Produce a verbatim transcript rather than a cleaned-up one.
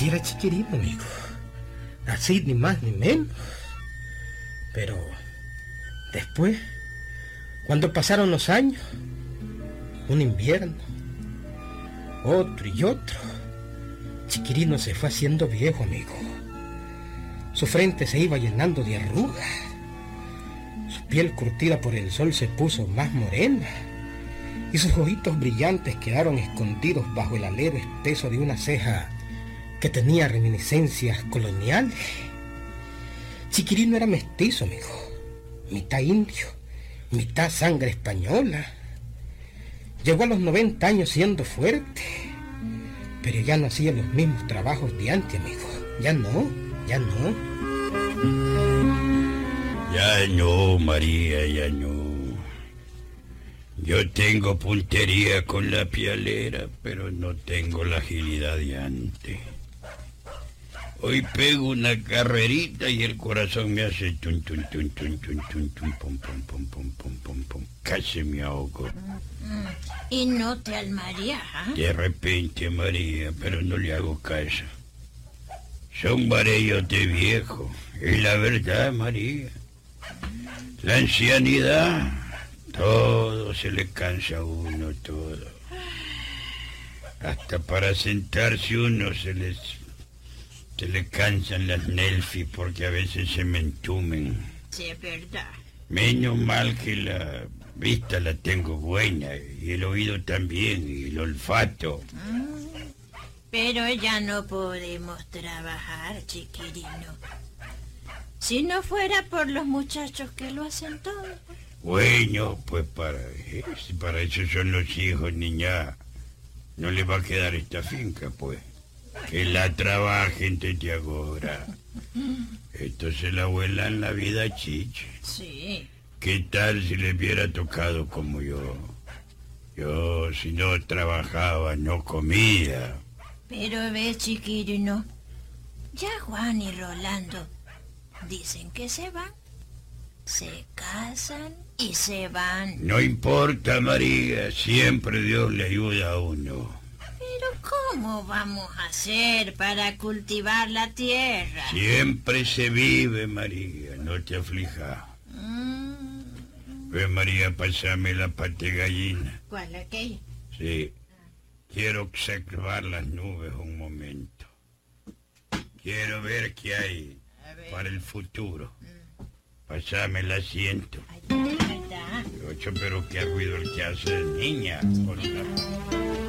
Así era Chiquirino, amigo. Así, ni más ni menos. Pero después, cuando pasaron los años, un invierno, otro y otro, Chiquirino se fue haciendo viejo, amigo. Su frente se iba llenando de arrugas. Su piel curtida por el sol se puso más morena. Y sus ojitos brillantes quedaron escondidos bajo el alero espeso de una ceja que tenía reminiscencias coloniales. Chiquirino era mestizo, amigo. Mitad indio, mitad sangre española. Llegó a los noventa años siendo fuerte, pero ya no hacía los mismos trabajos de antes, amigo. Ya no, ya no. Ya no, María, ya no. Yo tengo puntería con la pialera, pero no tengo la agilidad de antes. Hoy pego una carrerita y el corazón me hace tun tun tun tun tun tun tun pum pum pum pum pum pum pum. Casi me ahogo. ¿Y no te almarías? ¿eh? De repente, María, pero no le hago caso. Son mareos de viejo. Es la verdad, María. La ancianidad, todo se le cansa a uno, todo. Hasta para sentarse uno se les... Se le cansan las nelfis porque a veces se me entumen. Sí, es verdad. Menos mal que la vista la tengo buena, y el oído también, y el olfato. Mm, pero ya no podemos trabajar, Chiquirino. Si no fuera por los muchachos que lo hacen todo. Bueno, pues para, para eso son los hijos, niña. No le va a quedar esta finca, pues. Que la trabajen desde ahora. Esto se la vuela en la vida, chiche. Sí. ¿Qué tal si le hubiera tocado como yo? Yo, si no trabajaba, no comía. Pero ve, Chiquirino, ya Juan y Rolando dicen que se van. Se casan y se van. No importa, María, siempre Dios le ayuda a uno. Pero ¿cómo vamos a hacer para cultivar la tierra? Siempre se vive, María, no te aflijas. Mm. Ve, María, pásame la pata de gallina. ¿Cuál, aquella? Sí, quiero observar las nubes un momento. Quiero ver qué hay para el futuro. Pásame el asiento. Ay, ¿verdad? Ocho, pero qué ruido el que hace, niña. Por una...